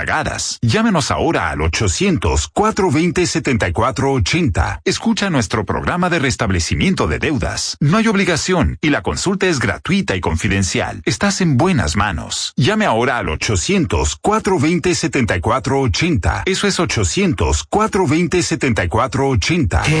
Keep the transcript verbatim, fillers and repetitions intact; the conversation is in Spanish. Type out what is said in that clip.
pagadas. Llámenos ahora al ochocientos, cuatrocientos veinte, setenta y cuatro ochenta. Escucha nuestro programa de restablecimiento de deudas. No hay obligación y la consulta es gratuita y confidencial. Estás en buenas manos. Llame ahora al ochocientos, cuatrocientos veinte, setenta y cuatro ochenta. Eso es ochocientos, cuatrocientos veinte, setenta y cuatro ochenta.